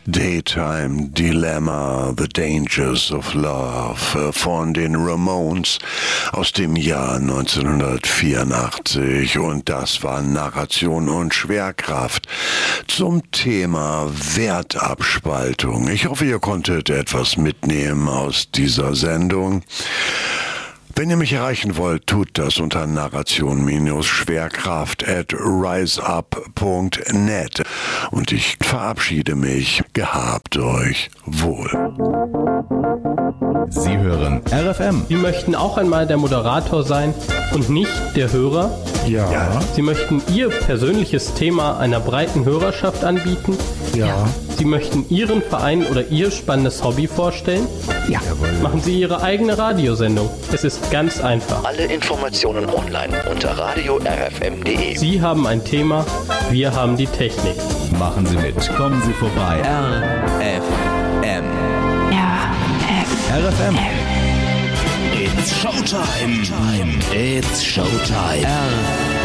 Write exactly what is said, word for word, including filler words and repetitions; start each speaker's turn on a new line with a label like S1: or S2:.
S1: Daytime Dilemma, The Dangers of Love von den Ramones aus dem Jahr neunzehnhundertvierundachtzig, und das war Narration und Schwerkraft zum Thema Wertabspaltung. Ich hoffe, ihr konntet etwas mitnehmen aus dieser Sendung. Wenn ihr mich erreichen wollt, tut das unter narration-schwerkraft at riseup punkt net. Und ich verabschiede mich. Gehabt euch wohl.
S2: Sie hören R F M.
S3: Sie möchten auch einmal der Moderator sein und nicht der Hörer?
S2: Ja. ja.
S3: Sie möchten Ihr persönliches Thema einer breiten Hörerschaft anbieten?
S2: Ja.
S3: Sie möchten Ihren Verein oder Ihr spannendes Hobby vorstellen?
S2: Ja.
S3: Machen Sie Ihre eigene Radiosendung. Es ist ganz einfach.
S4: Alle Informationen online unter radio r f m punkt d e.
S3: Sie haben ein Thema, wir haben die Technik.
S2: Machen Sie mit. Kommen Sie vorbei.
S4: R F M.
S5: R
S2: R F M.
S4: It's Showtime. It's Showtime. R